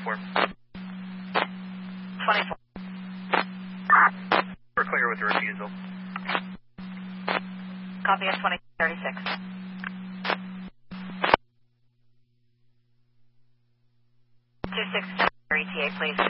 24. 24. We're clear with the refusal. Copy at 2036. 26 ETA, please.